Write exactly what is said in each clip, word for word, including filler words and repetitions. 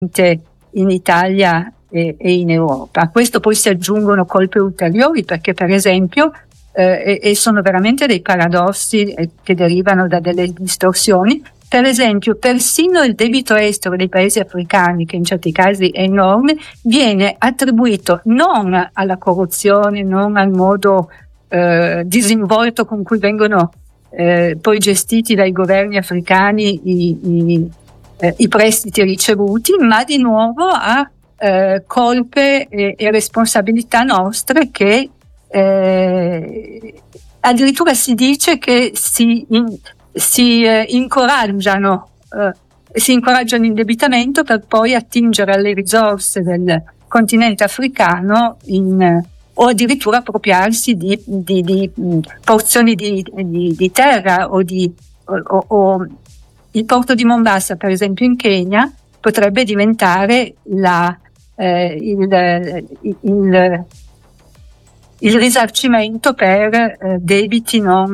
in Italia e, e in Europa. A questo poi si aggiungono colpe ulteriori, perché per esempio eh, e, e sono veramente dei paradossi eh, che derivano da delle distorsioni. Per esempio, persino il debito estero dei paesi africani, che in certi casi è enorme, viene attribuito non alla corruzione, non al modo eh, disinvolto con cui vengono eh, poi gestiti dai governi africani i, i, eh, i prestiti ricevuti, ma di nuovo a eh, colpe e, e responsabilità nostre che eh, addirittura si dice che si... In, si eh, incoraggiano eh, si incoraggiano l'indebitamento per poi attingere alle risorse del continente africano in, eh, o addirittura appropriarsi di, di, di mh, porzioni di, di, di terra o di o, o, o il porto di Mombasa, per esempio in Kenya, potrebbe diventare la, eh, il, il, il risarcimento per eh, debiti non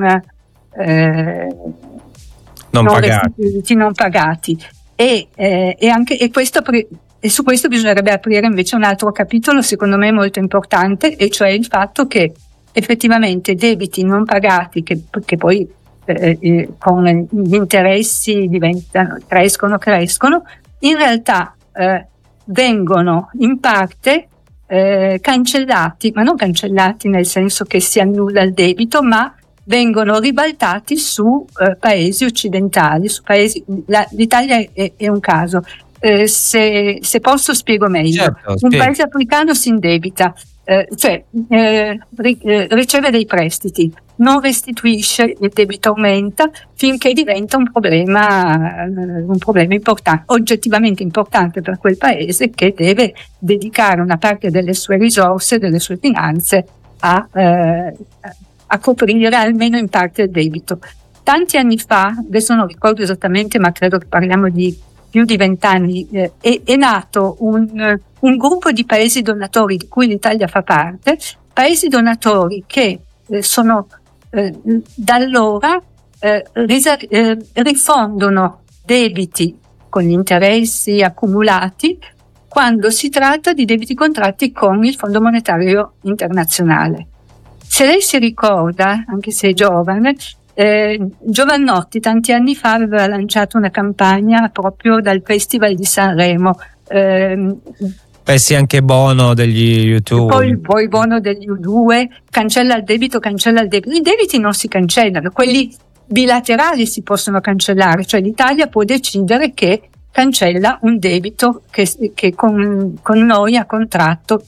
eh, non, non pagati. restituiti, non pagati e, eh, e anche e questo e su questo bisognerebbe aprire invece un altro capitolo, secondo me molto importante, e cioè il fatto che effettivamente debiti non pagati che, che poi eh, eh, con gli interessi diventano crescono crescono in realtà eh, vengono in parte eh, cancellati, ma non cancellati nel senso che si annulla il debito, ma vengono ribaltati su eh, paesi occidentali, su paesi, la, l'Italia è, è un caso. Eh, se, se posso spiego meglio. Certo, un spiego. paese africano si indebita, eh, cioè eh, ri, eh, riceve dei prestiti, non restituisce, il debito aumenta finché diventa un problema, eh, un problema importante, oggettivamente importante per quel paese, che deve dedicare una parte delle sue risorse, delle sue finanze a eh, a coprire almeno in parte il debito. Tanti anni fa, adesso non ricordo esattamente, ma credo che parliamo di più di vent'anni, eh, è, è nato un, un gruppo di paesi donatori di cui l'Italia fa parte, paesi donatori che eh, sono eh, da allora eh, risa, eh, rifondono debiti con gli interessi accumulati quando si tratta di debiti contratti con il Fondo Monetario Internazionale. Se lei si ricorda, anche se è giovane, eh, Giovannotti tanti anni fa aveva lanciato una campagna proprio dal Festival di Sanremo. Eh, Beh sì, anche Bono degli YouTube. Poi, poi Bono degli U due, cancella il debito, cancella il debito. I debiti non si cancellano, quelli bilaterali si possono cancellare, cioè l'Italia può decidere che cancella un debito che, che con, con noi ha contratto.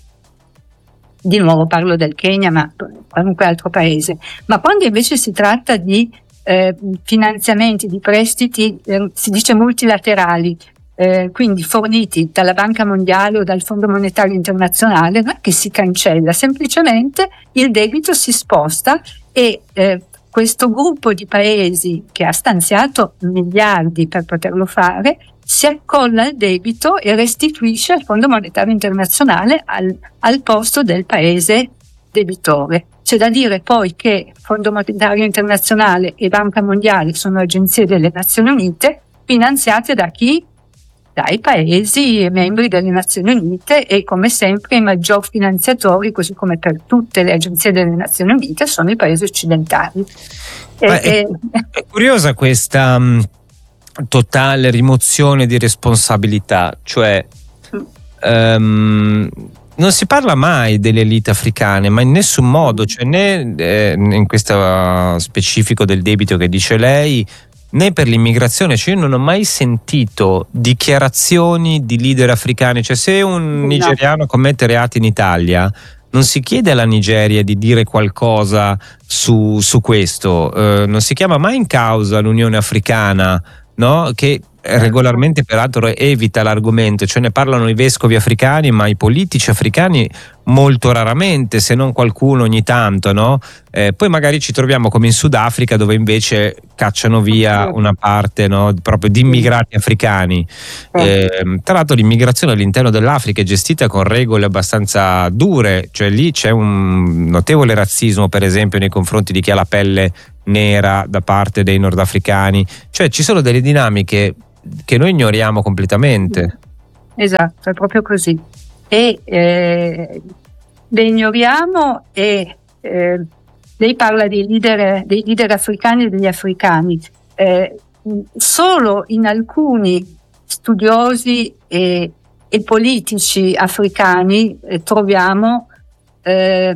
Di nuovo parlo del Kenya, ma qualunque altro paese. Ma quando invece si tratta di eh, finanziamenti, di prestiti, eh, si dice multilaterali, eh, quindi forniti dalla Banca Mondiale o dal Fondo Monetario Internazionale, non è che si cancella, semplicemente il debito si sposta e eh, questo gruppo di paesi che ha stanziato miliardi per poterlo fare si accolla il debito e restituisce al Fondo Monetario Internazionale al, al posto del paese debitore. C'è da dire poi che Fondo Monetario Internazionale e Banca Mondiale sono agenzie delle Nazioni Unite finanziate da chi? Dai paesi membri delle Nazioni Unite, e come sempre i maggior finanziatori, così come per tutte le agenzie delle Nazioni Unite, sono i paesi occidentali. E, è, è curiosa questa um, totale rimozione di responsabilità, cioè mm. um, non si parla mai delle elite africane, ma in nessun modo, cioè né eh, in questo specifico del debito che dice lei, né per l'immigrazione. Cioè io non ho mai sentito dichiarazioni di leader africani, cioè se un nigeriano commette reati in Italia non si chiede alla Nigeria di dire qualcosa su, su questo, eh, non si chiama mai in causa l'Unione Africana, no? Che regolarmente peraltro evita l'argomento, cioè ne parlano i vescovi africani, ma i politici africani molto raramente, se non qualcuno ogni tanto, no? Eh, poi magari ci troviamo come in Sudafrica, dove invece cacciano via una parte, no, proprio di immigrati africani. Eh, tra l'altro l'immigrazione all'interno dell'Africa è gestita con regole abbastanza dure, cioè lì c'è un notevole razzismo, per esempio nei confronti di chi ha la pelle nera da parte dei nordafricani, cioè ci sono delle dinamiche che noi ignoriamo completamente. esatto, è proprio così. E eh, le ignoriamo e eh, lei parla dei leader, dei leader africani e degli africani. Eh, solo in alcuni studiosi e, e politici africani eh, troviamo, eh,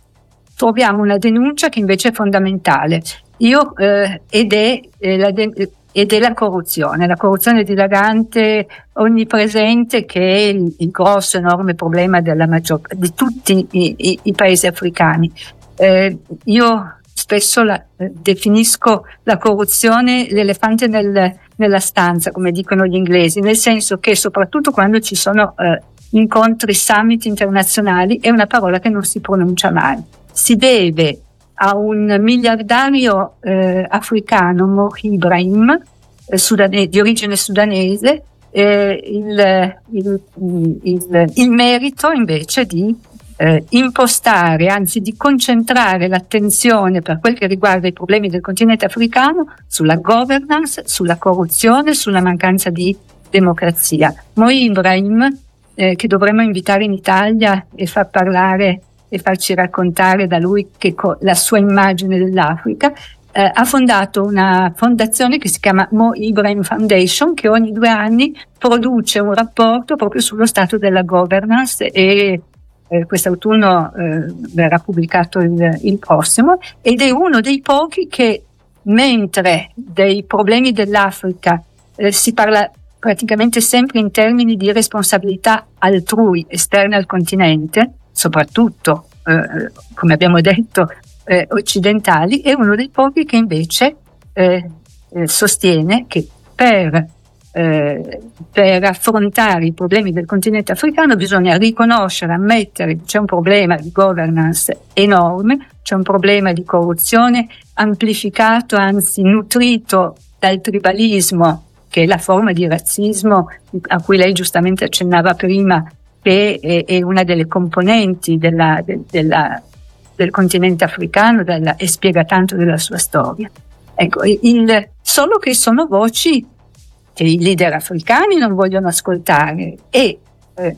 troviamo una denuncia che invece è fondamentale. Io, eh, ed, è, eh, la de- ed è la corruzione, la corruzione dilagante, onnipresente, che è il, il grosso, enorme problema della maggior, di tutti i, i, i paesi africani. Eh, io spesso la, eh, definisco la corruzione l'elefante nel, nella stanza, come dicono gli inglesi, nel senso che soprattutto quando ci sono eh, incontri, summit internazionali, è una parola che non si pronuncia mai. Si deve a un miliardario eh, africano, Mo Ibrahim, eh, sudane- di origine sudanese, eh, il, il, il, il merito invece di eh, impostare, anzi di concentrare l'attenzione per quel che riguarda i problemi del continente africano sulla governance, sulla corruzione, sulla mancanza di democrazia. Mo Ibrahim, eh, che dovremmo invitare in Italia e far parlare e farci raccontare da lui che co- la sua immagine dell'Africa, eh, ha fondato una fondazione che si chiama Mo Ibrahim Foundation, che ogni due anni produce un rapporto proprio sullo stato della governance e eh, quest'autunno eh, verrà pubblicato il, il prossimo, ed è uno dei pochi che, mentre dei problemi dell'Africa eh, si parla praticamente sempre in termini di responsabilità altrui esterne al continente, soprattutto, eh, come abbiamo detto, eh, occidentali, è uno dei pochi che invece eh, eh, sostiene che per, eh, per affrontare i problemi del continente africano bisogna riconoscere, ammettere che c'è un problema di governance enorme, c'è un problema di corruzione amplificato, anzi nutrito dal tribalismo, che è la forma di razzismo a cui lei giustamente accennava prima, che è, è una delle componenti della, de, della, del continente africano della, e spiega tanto della sua storia. Ecco, il, solo che sono voci che i leader africani non vogliono ascoltare e, eh,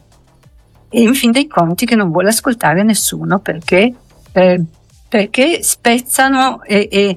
e in fin dei conti che non vuole ascoltare nessuno, perché, eh, perché spezzano e, e,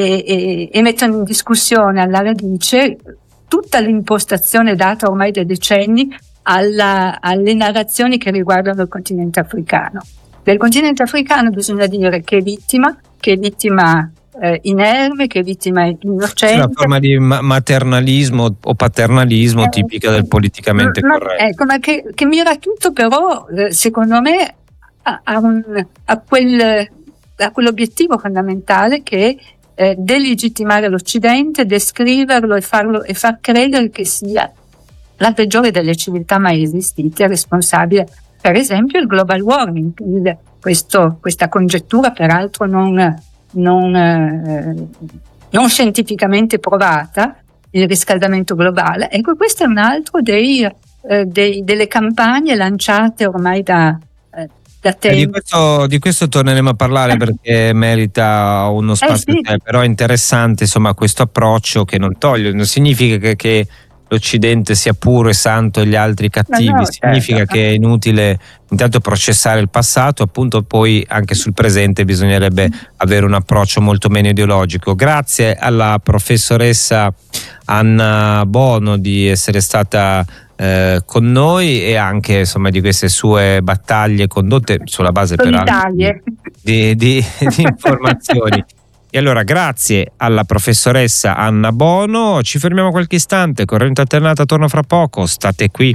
e, e mettono in discussione alla radice tutta l'impostazione data ormai da decenni Alla, alle narrazioni che riguardano il continente africano. Del continente africano bisogna dire che è vittima, che è vittima eh, inerme, che è vittima innocente. È una forma di ma- maternalismo o paternalismo eh, tipica del politicamente ma, corretto. Ecco, ma che, che mira tutto però, eh, secondo me, a, a, un, a, quel, a quell'obiettivo fondamentale che è eh, delegittimare l'Occidente, descriverlo e, farlo, e far credere che sia la peggiore delle civiltà mai esistite, è responsabile per esempio il global warming, il, questo, questa congettura peraltro non, non, eh, non scientificamente provata, il riscaldamento globale. Ecco, questo è un altro dei, eh, dei, delle campagne lanciate ormai da, eh, da tempo. Eh, di, questo, di questo torneremo a parlare eh. perché merita uno spazio, eh, sì. Però è interessante insomma questo approccio che non toglie, non significa che, che l'Occidente sia puro e santo e gli altri cattivi, no, no, significa certo. che è inutile intanto processare il passato, appunto poi anche sul presente bisognerebbe avere un approccio molto meno ideologico. Grazie alla professoressa Anna Bono di essere stata eh, con noi e anche insomma di queste sue battaglie condotte sulla base peraltro di, di, di, di informazioni. E allora grazie alla professoressa Anna Bono, ci fermiamo qualche istante, corrente alternata torna fra poco, state qui.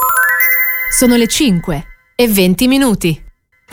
Sono le cinque e venti minuti.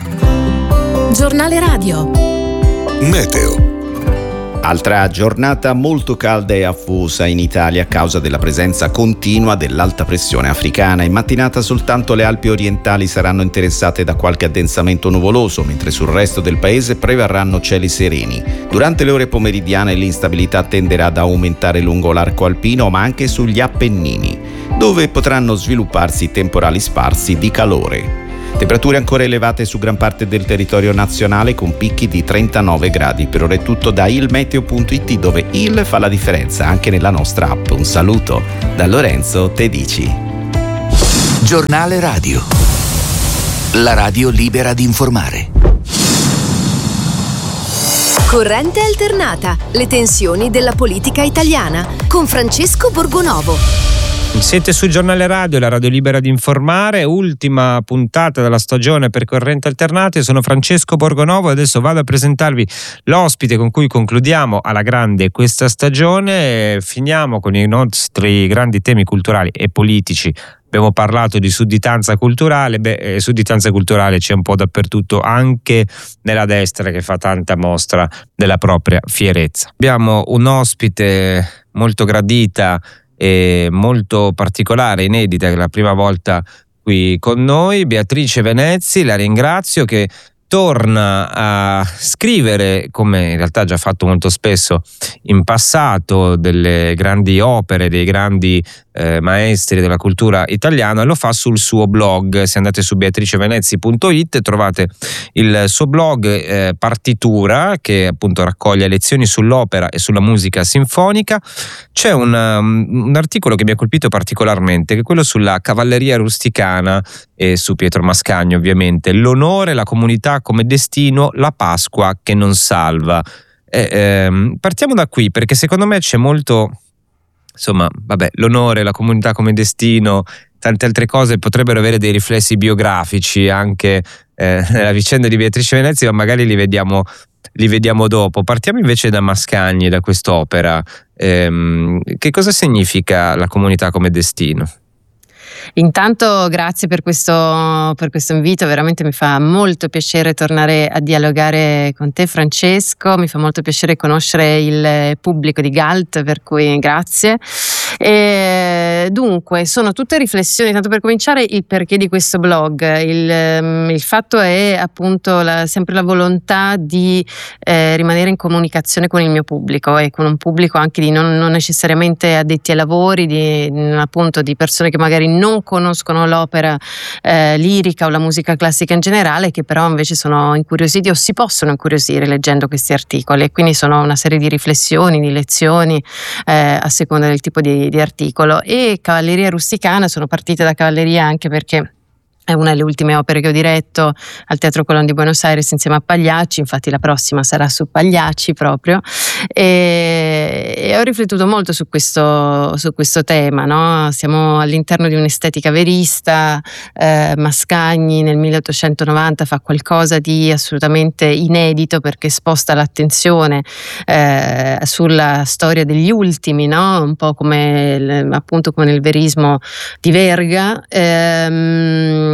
Giornale radio. Meteo. Altra giornata molto calda e affosa in Italia a causa della presenza continua dell'alta pressione africana. In mattinata soltanto le Alpi orientali saranno interessate da qualche addensamento nuvoloso, mentre sul resto del paese prevarranno cieli sereni. Durante le ore pomeridiane l'instabilità tenderà ad aumentare lungo l'arco alpino, ma anche sugli Appennini, dove potranno svilupparsi temporali sparsi di calore. Temperature ancora elevate su gran parte del territorio nazionale con picchi di trentanove gradi. Per ora è tutto da il meteo punto it, dove il fa la differenza anche nella nostra app. Un saluto da Lorenzo Tedici. Giornale Radio. La radio libera di informare. Corrente alternata. Le tensioni della politica italiana. Con Francesco Borgonovo. Siete su Giornale Radio, la radio libera di informare, ultima puntata della stagione per Corrente Alternate. Sono Francesco Borgonovo e adesso vado a presentarvi l'ospite con cui concludiamo alla grande questa stagione. Finiamo con i nostri grandi temi culturali e politici. Abbiamo parlato di sudditanza culturale, beh, sudditanza culturale c'è un po' dappertutto, anche nella destra che fa tanta mostra della propria fierezza. Abbiamo un ospite molto gradita e molto particolare, inedita, che è la prima volta qui con noi, Beatrice Venezzi. La ringrazio, che torna a scrivere, come in realtà ha già fatto molto spesso in passato, delle grandi opere, dei grandi eh, maestri della cultura italiana. Lo fa sul suo blog. Se andate su beatrice venezzi punto it trovate il suo blog eh, Partitura, che appunto raccoglie lezioni sull'opera e sulla musica sinfonica. C'è un, um, un articolo che mi ha colpito particolarmente, che è quello sulla cavalleria rusticana e su Pietro Mascagni, ovviamente. L'onore, la comunità come destino, la Pasqua che non salva. Eh, ehm, partiamo da qui, perché secondo me c'è molto, insomma, vabbè, l'onore, la comunità come destino, tante altre cose potrebbero avere dei riflessi biografici anche eh, nella vicenda di Beatrice Venezzi, ma magari li vediamo, li vediamo dopo. Partiamo invece da Mascagni, da quest'opera. Ehm, che cosa significa la comunità come destino? Intanto grazie per questo, per questo invito, veramente mi fa molto piacere tornare a dialogare con te, Francesco, mi fa molto piacere conoscere il pubblico di Galt, per cui grazie. E dunque sono tutte riflessioni, tanto per cominciare il perché di questo blog. Il, il fatto è appunto la, sempre la volontà di eh, rimanere in comunicazione con il mio pubblico e con un pubblico anche di non, non necessariamente addetti ai lavori, di, appunto di persone che magari non conoscono l'opera eh, lirica o la musica classica in generale, che però invece sono incuriositi o si possono incuriosire leggendo questi articoli, e quindi sono una serie di riflessioni, di lezioni eh, a seconda del tipo di, di articolo. E Cavalleria Rusticana, sono partita da Cavalleria anche perché è una delle ultime opere che ho diretto al Teatro Colón di Buenos Aires insieme a Pagliacci, infatti la prossima sarà su Pagliacci proprio, e, e ho riflettuto molto su questo, su questo tema, no? Siamo all'interno di un'estetica verista, eh, Mascagni nel milleottocentonovanta fa qualcosa di assolutamente inedito perché sposta l'attenzione eh, sulla storia degli ultimi, no? Un po' come appunto come nel verismo di Verga, ehm,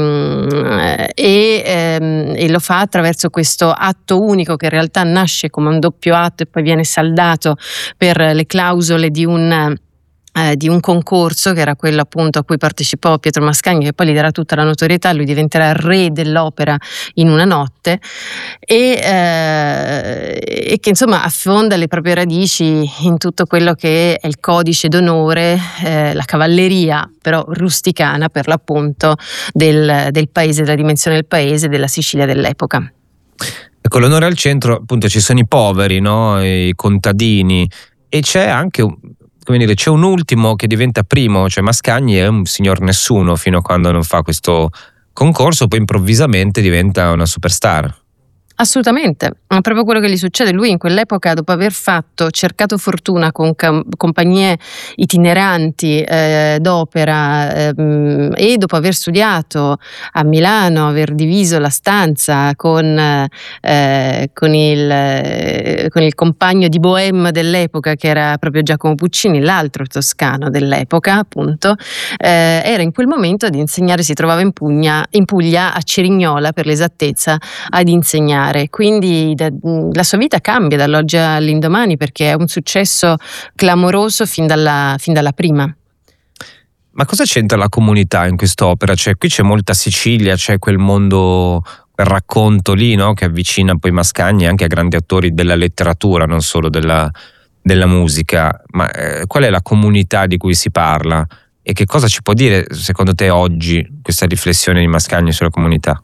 E, ehm, e lo fa attraverso questo atto unico che in realtà nasce come un doppio atto e poi viene saldato per le clausole di un Eh, di un concorso che era quello appunto a cui partecipò Pietro Mascagni, che poi gli darà tutta la notorietà. Lui diventerà re dell'opera in una notte e, eh, e che insomma affonda le proprie radici in tutto quello che è il codice d'onore, eh, la cavalleria però rusticana per l'appunto del, del paese, della dimensione del paese, della Sicilia dell'epoca. Ecco, l'onore al centro, appunto ci sono i poveri, no? I contadini, e c'è anche un come dire, c'è un ultimo che diventa primo, cioè Mascagni è un signor nessuno fino a quando non fa questo concorso, poi improvvisamente diventa una superstar. Assolutamente, è proprio quello che gli succede. Lui in quell'epoca, dopo aver fatto cercato fortuna con cam- compagnie itineranti eh, d'opera ehm, e dopo aver studiato a Milano, aver diviso la stanza con, eh, con, il, eh, con il compagno di Bohème dell'epoca, che era proprio Giacomo Puccini, l'altro toscano dell'epoca appunto, eh, era in quel momento ad insegnare, si trovava in Puglia, in Puglia a Cerignola per l'esattezza, ad insegnare. Quindi da, la sua vita cambia dall'oggi all'indomani perché è un successo clamoroso fin dalla, fin dalla prima. Ma cosa c'entra la comunità in quest'opera? Cioè, qui c'è molta Sicilia, c'è quel mondo, quel racconto lì, no? Che avvicina poi Mascagni anche a grandi autori della letteratura, non solo della, della musica. Ma eh, qual è la comunità di cui si parla? E che cosa ci può dire secondo te oggi questa riflessione di Mascagni sulla comunità?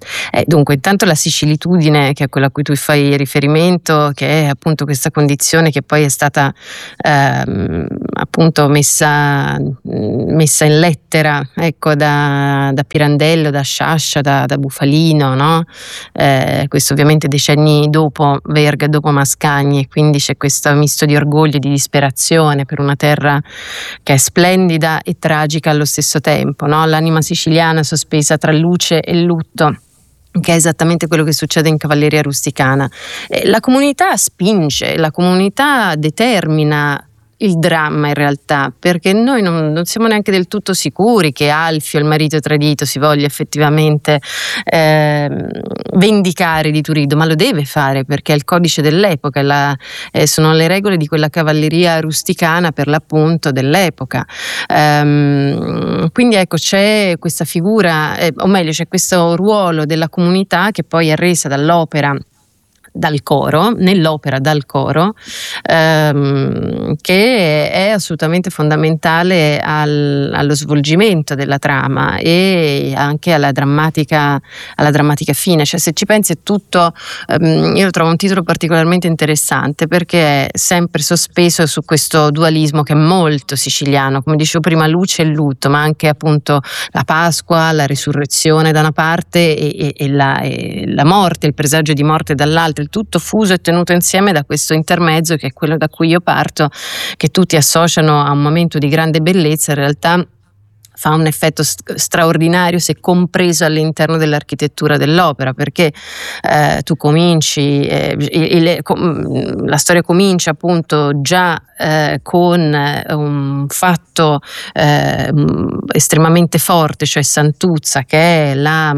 Eh, dunque, intanto la sicilitudine, che è quella a cui tu fai riferimento, che è appunto questa condizione che poi è stata ehm, appunto messa, messa in lettera, ecco, da, da Pirandello, da Sciascia, da, da Bufalino, no? Eh, questo ovviamente decenni dopo Verga, dopo Mascagni, e quindi c'è questo misto di orgoglio e di disperazione per una terra che è splendida e tragica allo stesso tempo, no? L'anima siciliana sospesa tra luce e lutto, che è esattamente quello che succede in Cavalleria Rusticana. La comunità spinge, la comunità determina il dramma in realtà, perché noi non, non siamo neanche del tutto sicuri che Alfio, il marito tradito, si voglia effettivamente eh, vendicare di Turiddu, ma lo deve fare perché è il codice dell'epoca, la, eh, sono le regole di quella cavalleria rusticana per l'appunto dell'epoca. Ehm, quindi ecco, c'è questa figura, eh, o meglio c'è questo ruolo della comunità che poi è resa dall'opera, dal coro, nell'opera dal coro, ehm, che è assolutamente fondamentale al, allo svolgimento della trama e anche alla drammatica, alla drammatica fine. Cioè, se ci pensi è tutto, ehm, io lo trovo un titolo particolarmente interessante perché è sempre sospeso su questo dualismo che è molto siciliano, come dicevo prima, luce e lutto, ma anche appunto la Pasqua, la risurrezione da una parte e, e, e, la, e la morte, il presagio di morte dall'altra, tutto fuso e tenuto insieme da questo intermezzo che è quello da cui io parto, che tutti associano a un momento di grande bellezza, in realtà fa un effetto straordinario se compreso all'interno dell'architettura dell'opera, perché eh, tu cominci, eh, il, com, la storia comincia appunto già eh, con un fatto eh, estremamente forte, cioè Santuzza, che è la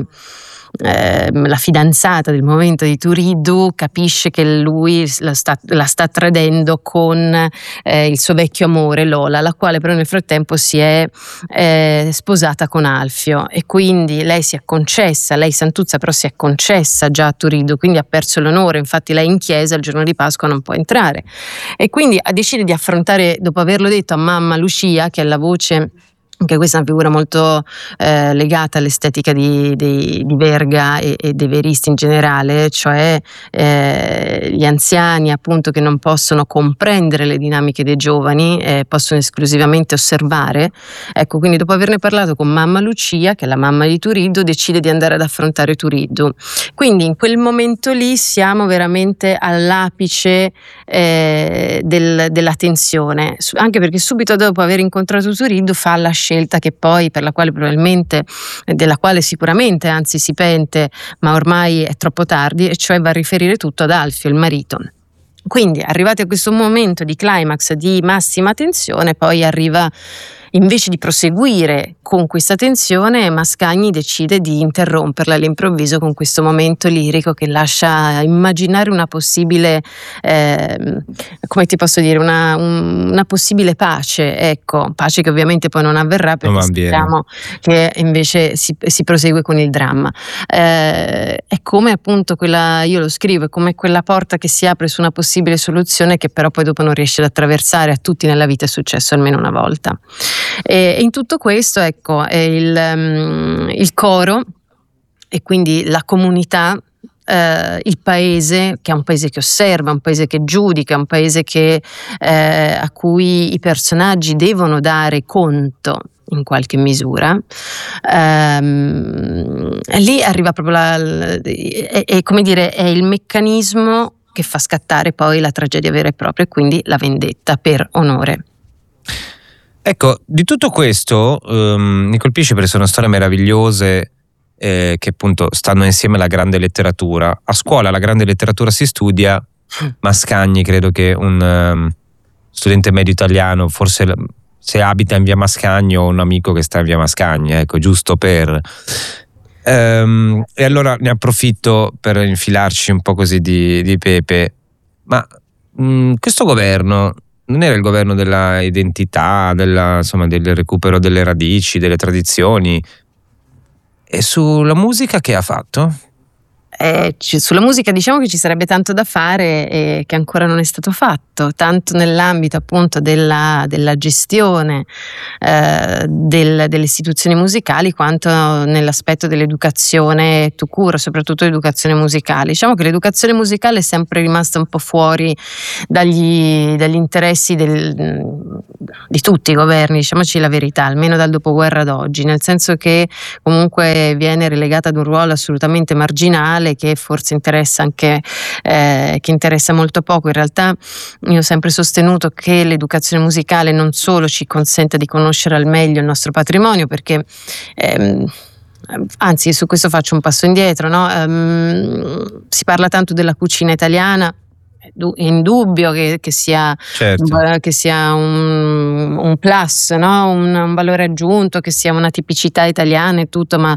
Eh, la fidanzata del momento di Turiddu, capisce che lui la sta, la sta tradendo con eh, il suo vecchio amore Lola, la quale però nel frattempo si è eh, sposata con Alfio, e quindi lei si è concessa, lei Santuzza però si è concessa già a Turiddu, quindi ha perso l'onore, infatti lei in chiesa il giorno di Pasqua non può entrare, e quindi decide di affrontare, dopo averlo detto a mamma Lucia, che è la voce, anche questa è una figura molto eh, legata all'estetica di, di, di Verga e, e dei veristi in generale, cioè eh, gli anziani appunto che non possono comprendere le dinamiche dei giovani, eh, possono esclusivamente osservare. Ecco, quindi dopo averne parlato con mamma Lucia, che è la mamma di Turiddu, decide di andare ad affrontare Turiddu. Quindi in quel momento lì siamo veramente all'apice eh, del, della tensione, anche perché subito dopo aver incontrato Turiddu fa la scelta che poi, per la quale probabilmente, della quale sicuramente anzi si pente, ma ormai è troppo tardi, e cioè va a riferire tutto ad Alfio, il marito. Quindi arrivati a questo momento di climax di massima tensione, poi arriva, invece di proseguire con questa tensione, Mascagni decide di interromperla all'improvviso con questo momento lirico che lascia immaginare una possibile, eh, come ti posso dire, una, un, una possibile pace, ecco, pace che ovviamente poi non avverrà, perché sappiamo che invece si, si prosegue con il dramma. Eh, è come appunto quella, io lo scrivo, è come quella porta che si apre su una possibile soluzione che però poi dopo non riesce ad attraversare. A tutti nella vita è successo almeno una volta. E in tutto questo, ecco, è il, um, il coro e quindi la comunità, eh, il paese, che è un paese che osserva, un paese che giudica, un paese che, eh, a cui i personaggi devono dare conto in qualche misura. Um, lì arriva proprio la, è, è, come dire, è il meccanismo che fa scattare poi la tragedia vera e propria, e quindi la vendetta per onore. Ecco, di tutto questo um, mi colpisce perché sono storie meravigliose eh, che appunto stanno insieme alla grande letteratura. A scuola la grande letteratura si studia, Mascagni credo che un um, studente medio italiano, forse se abita in via Mascagni ho un amico che sta in via Mascagni, ecco, giusto per... Um, e allora ne approfitto per infilarci un po' così di, di pepe. Ma mh, questo governo non era il governo della identità, della, insomma, del recupero delle radici, delle tradizioni? E sulla musica che ha fatto? Eh, c- sulla musica diciamo che ci sarebbe tanto da fare e che ancora non è stato fatto, tanto nell'ambito appunto della, della gestione eh, del, delle istituzioni musicali quanto nell'aspetto dell'educazione tout court, soprattutto l'educazione musicale. Diciamo che l'educazione musicale è sempre rimasta un po' fuori dagli, dagli interessi del, di tutti i governi, diciamoci la verità, almeno dal dopoguerra ad oggi, nel senso che comunque viene relegata ad un ruolo assolutamente marginale che forse interessa anche eh, che interessa molto poco. In realtà io ho sempre sostenuto che l'educazione musicale non solo ci consente di conoscere al meglio il nostro patrimonio, perché ehm, anzi su questo faccio un passo indietro, no? Um, si parla tanto della cucina italiana, è indubbio che, che sia, certo. che sia un, un plus, no? un, un valore aggiunto, che sia una tipicità italiana e tutto, ma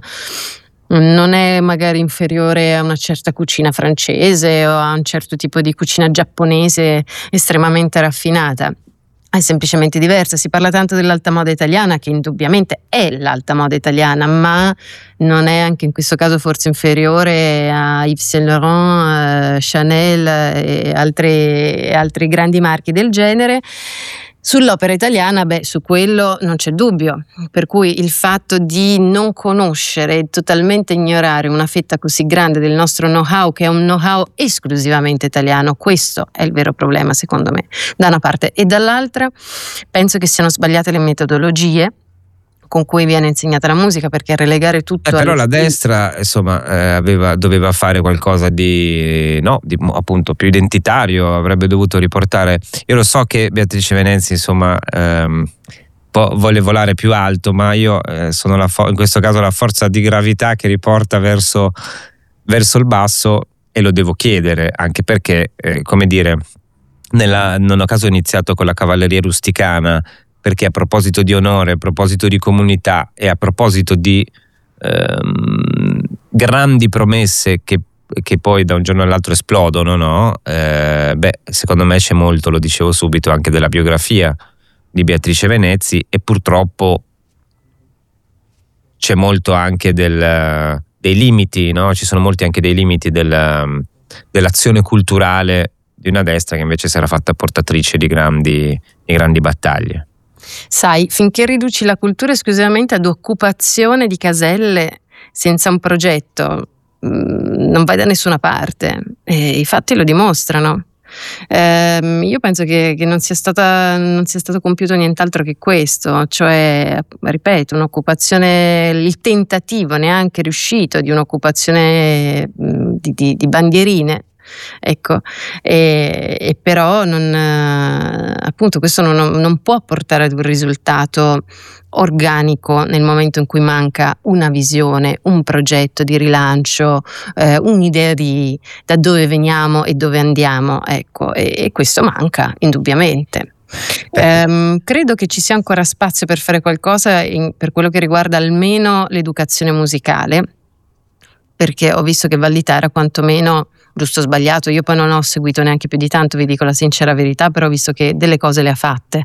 non è magari inferiore a una certa cucina francese o a un certo tipo di cucina giapponese estremamente raffinata. È semplicemente diversa. Si parla tanto dell'alta moda italiana, che indubbiamente è l'alta moda italiana, ma non è anche in questo caso forse inferiore a Yves Saint Laurent, eh, Chanel e altri, altri grandi marchi del genere. Sull'opera italiana, beh, su quello non c'è dubbio, per cui il fatto di non conoscere e totalmente ignorare una fetta così grande del nostro know-how, che è un know-how esclusivamente italiano, questo è il vero problema secondo me, da una parte, e dall'altra penso che siano sbagliate le metodologie con cui viene insegnata la musica, perché relegare tutto eh, però alle... la destra insomma eh, aveva, doveva fare qualcosa di, no, di appunto più identitario, avrebbe dovuto riportare, io lo so che Beatrice Venezzi insomma ehm, vuole volare più alto, ma io eh, sono la fo- in questo caso la forza di gravità che riporta verso, verso il basso, e lo devo chiedere anche perché eh, come dire, nella, non a caso ho iniziato con la cavalleria rusticana, perché a proposito di onore, a proposito di comunità e a proposito di ehm, grandi promesse che, che poi da un giorno all'altro esplodono, no? Eh, beh, secondo me c'è molto, lo dicevo subito, anche della biografia di Beatrice Venezzi, e purtroppo c'è molto anche del, dei limiti, no? Ci sono molti anche dei limiti del, dell'azione culturale di una destra che invece si era fatta portatrice di grandi, di grandi battaglie. Sai, finché riduci la cultura esclusivamente ad occupazione di caselle senza un progetto, mh, non vai da nessuna parte, e i fatti lo dimostrano. Eh, io penso che, che non sia stata, non sia stato compiuto nient'altro che questo, cioè, ripeto, un'occupazione, il tentativo neanche riuscito di un'occupazione mh, di, di, di bandierine. Ecco, e, e però non, appunto questo non, non può portare ad un risultato organico nel momento in cui manca una visione, un progetto di rilancio, eh, un'idea di da dove veniamo e dove andiamo, ecco, e, e questo manca indubbiamente. Eh, credo che ci sia ancora spazio per fare qualcosa in, per quello che riguarda almeno l'educazione musicale, perché ho visto che Vallitara quantomeno, giusto o sbagliato, io poi non ho seguito neanche più di tanto, vi dico la sincera verità, però ho visto che delle cose le ha fatte.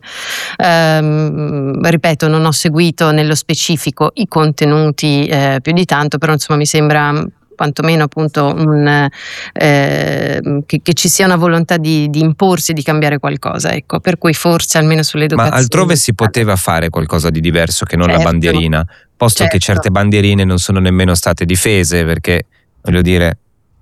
Ehm, ripeto, non ho seguito nello specifico i contenuti eh, più di tanto, però insomma mi sembra quantomeno appunto un, eh, che, che ci sia una volontà di, di imporsi, di cambiare qualcosa, ecco, per cui forse almeno sull'educazione. Ma altrove si poteva fare qualcosa di diverso che non certo, la bandierina, posto certo. che certe bandierine non sono nemmeno state difese, perché voglio dire,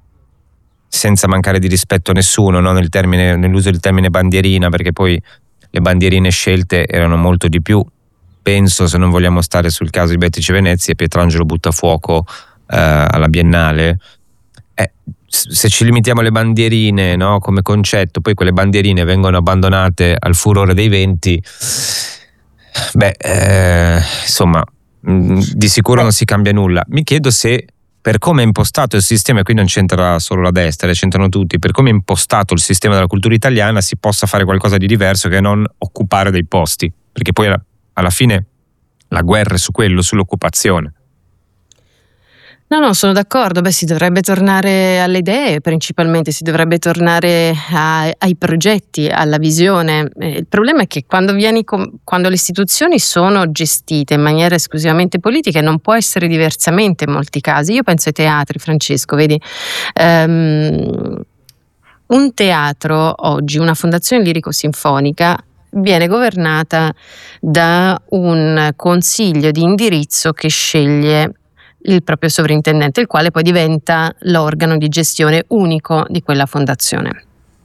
senza mancare di rispetto a nessuno, no? Nel termine, nell'uso del termine bandierina, perché poi le bandierine scelte erano molto di più. Penso, se non vogliamo stare sul caso di Beatrice Venezzi, e Pietrangelo Buttafuoco eh, alla Biennale, eh, se ci limitiamo alle bandierine, no? Come concetto, poi quelle bandierine vengono abbandonate al furore dei venti, beh, eh, insomma, mh, di sicuro non si cambia nulla. Mi chiedo se, per come è impostato il sistema, e qui non c'entra solo la destra, c'entrano tutti, per come è impostato il sistema della cultura italiana, si possa fare qualcosa di diverso che non occupare dei posti, perché poi alla, alla fine la guerra è su quello, sull'occupazione. No, no, sono d'accordo. Beh, si dovrebbe tornare alle idee, principalmente si dovrebbe tornare a, ai progetti, alla visione. Eh, il problema è che quando, vieni com- quando le istituzioni sono gestite in maniera esclusivamente politica, non può essere diversamente in molti casi. Io penso ai teatri, Francesco, vedi? Um, un teatro oggi, una fondazione lirico-sinfonica, viene governata da un consiglio di indirizzo che sceglie il proprio sovrintendente, il quale poi diventa l'organo di gestione unico di quella fondazione.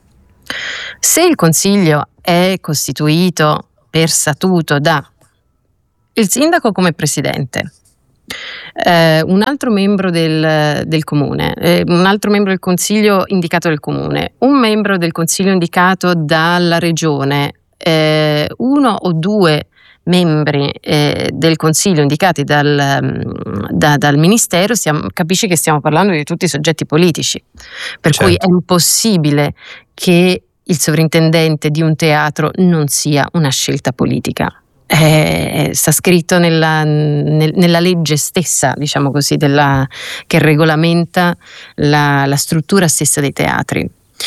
Se il consiglio è costituito per statuto da il sindaco come presidente, eh, un altro membro del, del comune, eh, un altro membro del consiglio indicato dal comune, un membro del consiglio indicato dalla regione, eh, uno o due membri eh, del consiglio indicati dal, da, dal ministero, stiamo, capisci che stiamo parlando di tutti i soggetti politici, per certo. cui è impossibile che il sovrintendente di un teatro non sia una scelta politica. Eh, sta scritto nella, nel, nella legge stessa, diciamo così, della, che regolamenta la, la struttura stessa dei teatri.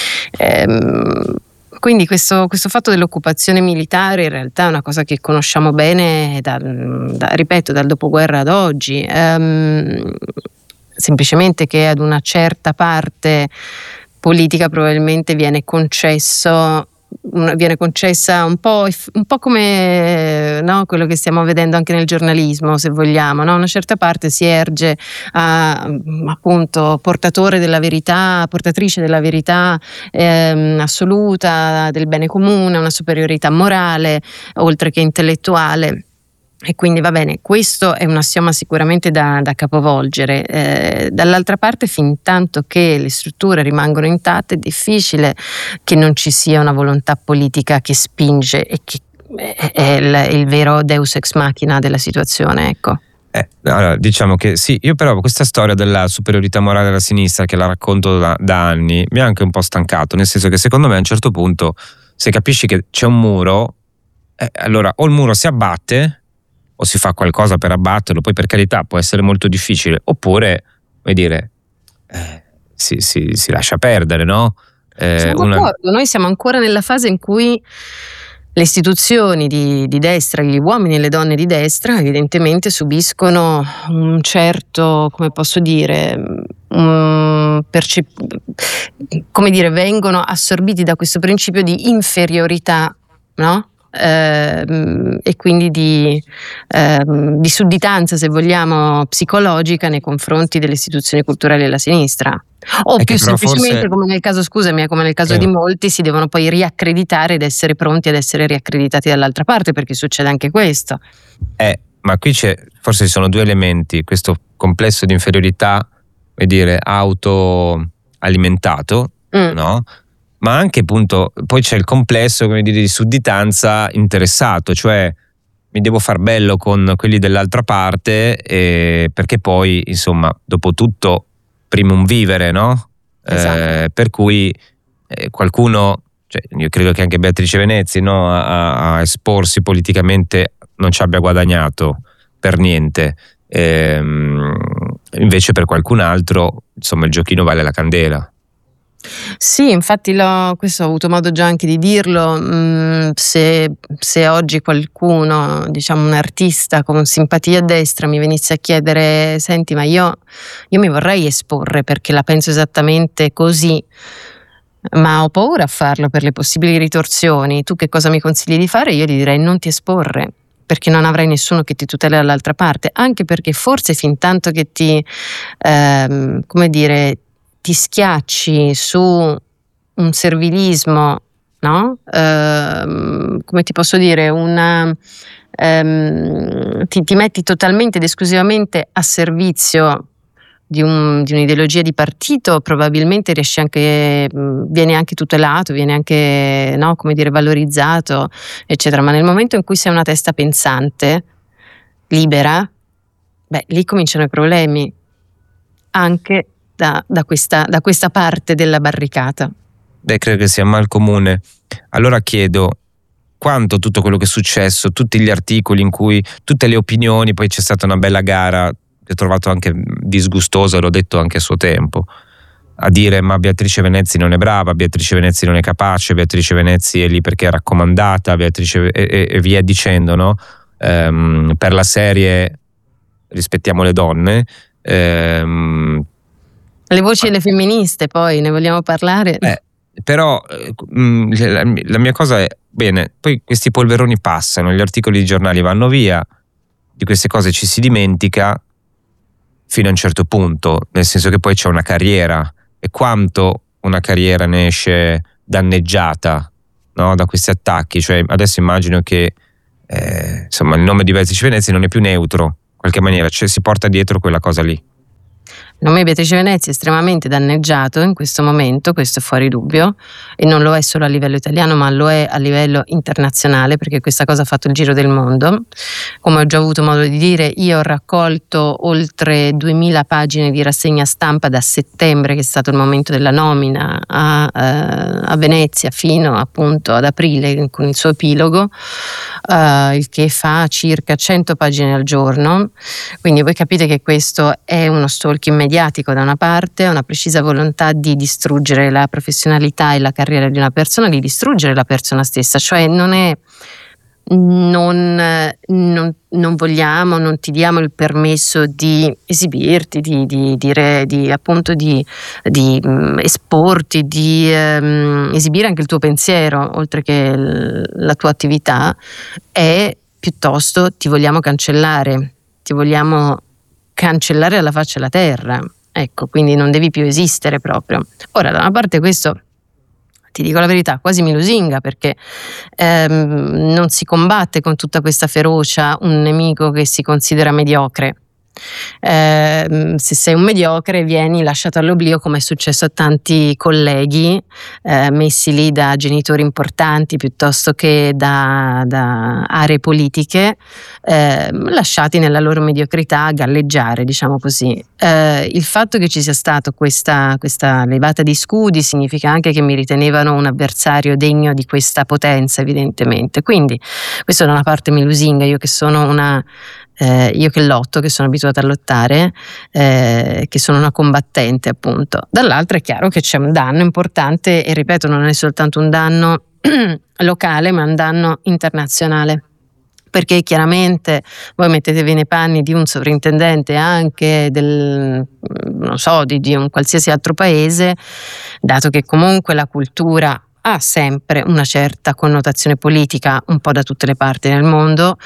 Ehm, Quindi questo, questo fatto dell'occupazione militare in realtà è una cosa che conosciamo bene, da, da, ripeto, dal dopoguerra ad oggi, ehm, semplicemente che ad una certa parte politica probabilmente viene concesso viene concessa un po', un po' come, no, quello che stiamo vedendo anche nel giornalismo, se vogliamo, no? Una certa parte si erge a, appunto, portatore della verità, portatrice della verità ehm, assoluta, del bene comune, una superiorità morale oltre che intellettuale. E quindi va bene, questo è un assioma sicuramente da, da capovolgere. Eh, dall'altra parte, fin tanto che le strutture rimangono intatte, è difficile che non ci sia una volontà politica che spinge e che è il, il vero deus ex machina della situazione, ecco. Eh, allora, diciamo che sì, io però questa storia della superiorità morale della sinistra, che la racconto da, da anni, mi ha anche un po' stancato, nel senso che secondo me a un certo punto, se capisci che c'è un muro, eh, allora o il muro si abbatte o si fa qualcosa per abbatterlo, poi per carità può essere molto difficile, oppure, vuoi dire, eh, si, si, si lascia perdere, no? Eh, Sono una... d'accordo, noi siamo ancora nella fase in cui le istituzioni di, di destra, gli uomini e le donne di destra evidentemente subiscono un certo, come posso dire, um, percep- come dire, vengono assorbiti da questo principio di inferiorità, no? Uh, e quindi di, uh, di sudditanza, se vogliamo, psicologica nei confronti delle istituzioni culturali della sinistra, o è più semplicemente forse... come nel caso, scusami, come nel caso eh. di molti, si devono poi riaccreditare ed essere pronti ad essere riaccreditati dall'altra parte, perché succede anche questo. Eh, ma qui c'è, forse ci sono due elementi: questo complesso di inferiorità, vuol dire, autoalimentato, mm. no? Ma anche appunto poi c'è il complesso, come dire, di sudditanza interessato, cioè mi devo far bello con quelli dell'altra parte, eh, perché poi insomma dopo tutto primum vivere, no? Esatto. Eh, per cui eh, qualcuno, cioè, io credo che anche Beatrice Venezzi, no, a, a esporsi politicamente non ci abbia guadagnato per niente, eh, invece per qualcun altro insomma il giochino vale la candela. Sì, infatti l'ho, questo ho avuto modo già anche di dirlo, mh, se, se oggi qualcuno, diciamo un artista con simpatia a destra mi venisse a chiedere: senti, ma io, io mi vorrei esporre perché la penso esattamente così, ma ho paura a farlo per le possibili ritorsioni, tu che cosa mi consigli di fare? Io gli direi: non ti esporre, perché non avrai nessuno che ti tutela dall'altra parte, anche perché forse fin tanto che ti, ehm, come dire, ti schiacci su un servilismo, no? Ehm, come ti posso dire, una, ehm, ti, ti metti totalmente ed esclusivamente a servizio di, un, di un'ideologia di partito, probabilmente riesci anche, viene anche tutelato, viene anche, no, come dire, valorizzato, eccetera. Ma nel momento in cui sei una testa pensante, libera, beh, lì cominciano i problemi, anche Da, da, questa, da questa parte della barricata. Beh, credo che sia mal comune. Allora chiedo: quanto tutto quello che è successo, tutti gli articoli in cui, tutte le opinioni, poi c'è stata una bella gara che ho trovato anche disgustoso, l'ho detto anche a suo tempo, a dire ma Beatrice Venezzi non è brava, Beatrice Venezzi non è capace, Beatrice Venezzi è lì perché è raccomandata, Beatrice e, e, e via dicendo, no? Ehm, per la serie rispettiamo le donne, ehm, le voci delle femministe, poi ne vogliamo parlare? Eh, però mh, la, la mia cosa è, bene, poi questi polveroni passano, gli articoli di giornali vanno via, di queste cose ci si dimentica fino a un certo punto, nel senso che poi c'è una carriera, e quanto una carriera ne esce danneggiata, no, da questi attacchi. Cioè adesso immagino che eh, insomma il nome di Beatrice Venezzi non è più neutro, in qualche maniera, cioè si porta dietro quella cosa lì. Il nome di Beatrice Venezzi è estremamente danneggiato in questo momento, questo è fuori dubbio, e non lo è solo a livello italiano ma lo è a livello internazionale, perché questa cosa ha fatto il giro del mondo. Come ho già avuto modo di dire, io ho raccolto oltre duemila pagine di rassegna stampa da settembre, che è stato il momento della nomina a, eh, a Venezia, fino appunto ad aprile con il suo epilogo, eh, il che fa circa cento pagine al giorno. Quindi voi capite che questo è uno stalking mediatico da una parte, una precisa volontà di distruggere la professionalità e la carriera di una persona, di distruggere la persona stessa, cioè non è non, non, non vogliamo, non ti diamo il permesso di esibirti, di, di dire, di appunto di, di um, esporti, di um, esibire anche il tuo pensiero oltre che l- la tua attività, e piuttosto ti vogliamo cancellare, ti vogliamo cancellare dalla faccia della terra, ecco, quindi non devi più esistere proprio. Ora, da una parte questo, ti dico la verità, quasi mi lusinga, perché ehm, non si combatte con tutta questa ferocia un nemico che si considera mediocre. Eh, se sei un mediocre vieni lasciato all'oblio, come è successo a tanti colleghi eh, messi lì da genitori importanti piuttosto che da, da aree politiche, eh, lasciati nella loro mediocrità a galleggiare, diciamo così. Eh, il fatto che ci sia stata questa, questa levata di scudi significa anche che mi ritenevano un avversario degno di questa potenza, evidentemente. Quindi questo da una parte mi lusinga, io che sono una Eh, io che lotto, che sono abituata a lottare, eh, che sono una combattente appunto. Dall'altra è chiaro che c'è un danno importante, e ripeto, non è soltanto un danno locale ma un danno internazionale, perché chiaramente voi mettetevi nei panni di un sovrintendente anche del, non so, di, di un qualsiasi altro paese, dato che comunque la cultura ha sempre una certa connotazione politica un po' da tutte le parti del mondo,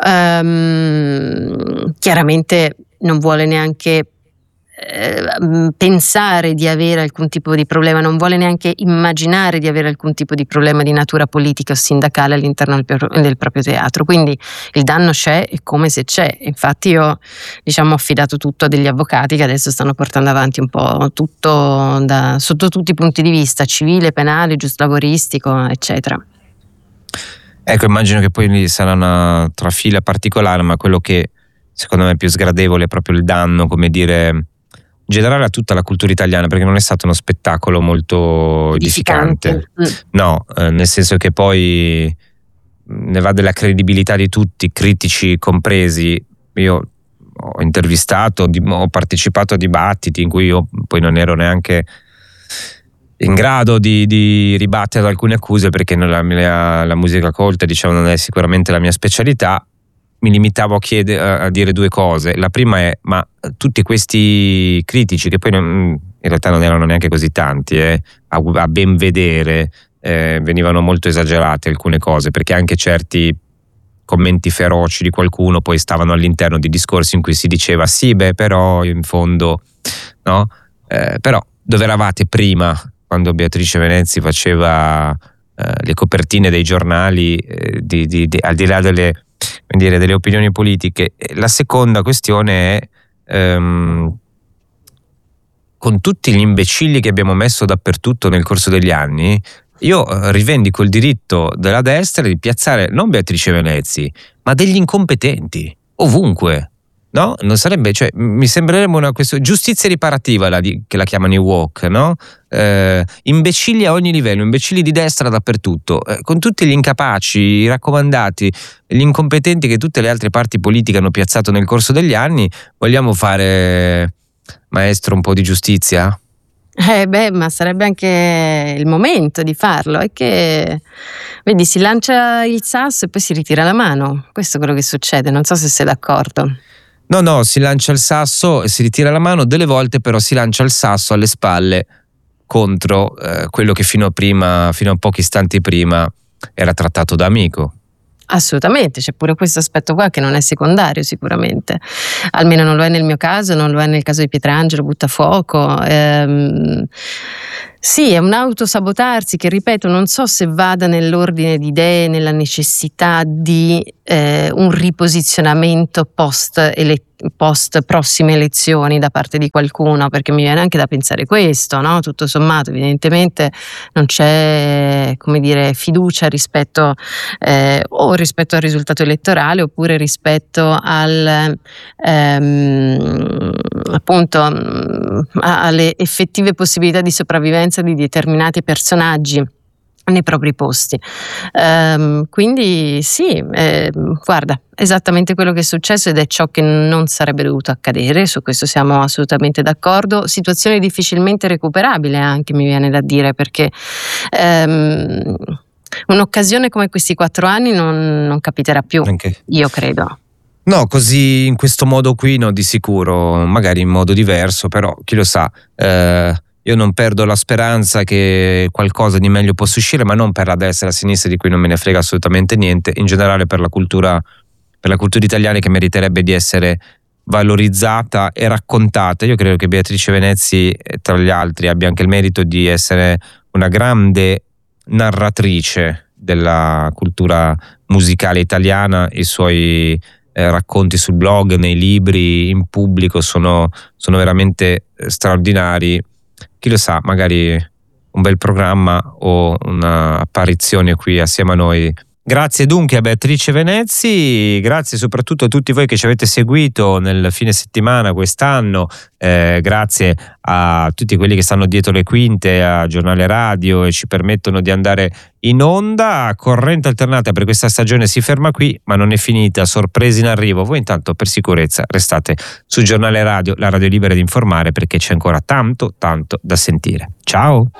ehm, chiaramente non vuole neanche eh, pensare di avere alcun tipo di problema, non vuole neanche immaginare di avere alcun tipo di problema di natura politica o sindacale all'interno del, del proprio teatro. Quindi il danno c'è, e come se c'è. Infatti io, diciamo, ho affidato tutto a degli avvocati che adesso stanno portando avanti un po' tutto da, sotto tutti i punti di vista, civile, penale, giuslavoristico, eccetera. Ecco, immagino che poi sarà una trafila particolare, ma quello che secondo me è più sgradevole è proprio il danno, come dire, generale a tutta la cultura italiana, perché non è stato uno spettacolo molto edificante, edificante. Mm. No, eh, nel senso che poi ne va della credibilità di tutti, critici compresi. Io ho intervistato, ho partecipato a dibattiti in cui io poi non ero neanche in grado di, di ribattere alcune accuse, perché la, la, la musica colta, diciamo, non è sicuramente la mia specialità. Mi limitavo a, chiedere, a dire due cose. La prima è: ma tutti questi critici, che poi non, in realtà non erano neanche così tanti, eh, a, a ben vedere eh, venivano molto esagerate alcune cose, perché anche certi commenti feroci di qualcuno poi stavano all'interno di discorsi in cui si diceva sì, beh, però in fondo no, eh, però dove eravate prima, quando Beatrice Venezzi faceva eh, le copertine dei giornali, eh, di, di, di, al di là delle dire delle opinioni politiche. La seconda questione è ehm, con tutti gli imbecilli che abbiamo messo dappertutto nel corso degli anni, io rivendico il diritto della destra di piazzare non Beatrice Venezzi, ma degli incompetenti ovunque, No? Non sarebbe, cioè, mi sembrerebbe una questione giustizia riparativa la di, che la chiamano i woke, no? Eh, imbecilli a ogni livello, imbecilli di destra dappertutto, eh, con tutti gli incapaci, i raccomandati, gli incompetenti che tutte le altre parti politiche hanno piazzato nel corso degli anni. Vogliamo fare, maestro, un po' di giustizia? Eh beh, ma sarebbe anche il momento di farlo. È che, vedi, si lancia il sasso e poi si ritira la mano. Questo è quello che succede, non so se sei d'accordo. No, no, si lancia il sasso e si ritira la mano, delle volte però si lancia il sasso alle spalle contro eh, quello che fino a prima, fino a pochi istanti prima era trattato da amico. Assolutamente, c'è pure questo aspetto qua che non è secondario sicuramente, almeno non lo è nel mio caso, non lo è nel caso di Pietrangelo Buttafuoco. Ehm, sì, è un autosabotarsi che, ripeto, non so se vada nell'ordine di idee, nella necessità di eh, un riposizionamento post ele- post prossime elezioni da parte di qualcuno, perché mi viene anche da pensare questo, no? Tutto sommato evidentemente non c'è, come dire, fiducia rispetto eh, o rispetto al risultato elettorale oppure rispetto al ehm, appunto alle effettive possibilità di sopravvivenza di determinati personaggi nei propri posti. Um, quindi sì, eh, guarda, esattamente quello che è successo ed è ciò che non sarebbe dovuto accadere, su questo siamo assolutamente d'accordo. Situazione difficilmente recuperabile anche, mi viene da dire, perché um, un'occasione come questi quattro anni non, non capiterà più, anche io credo. No, così in questo modo qui no, di sicuro, magari in modo diverso, però chi lo sa. eh, Io non perdo la speranza che qualcosa di meglio possa uscire, ma non per la destra e la sinistra, di cui non me ne frega assolutamente niente, in generale per la cultura, per la cultura italiana, che meriterebbe di essere valorizzata e raccontata. Io credo che Beatrice Venezzi, tra gli altri, abbia anche il merito di essere una grande narratrice della cultura musicale italiana. I suoi eh, racconti sul blog, nei libri, in pubblico sono, sono veramente straordinari. Chi lo sa, magari un bel programma o un'apparizione qui assieme a noi. Grazie dunque a Beatrice Venezzi, grazie soprattutto a tutti voi che ci avete seguito nel fine settimana quest'anno, eh, grazie a tutti quelli che stanno dietro le quinte a Giornale Radio e ci permettono di andare in onda. Corrente Alternata per questa stagione si ferma qui, ma non è finita, sorprese in arrivo. Voi intanto per sicurezza restate su Giornale Radio, la radio libera di informare, perché c'è ancora tanto tanto da sentire. Ciao!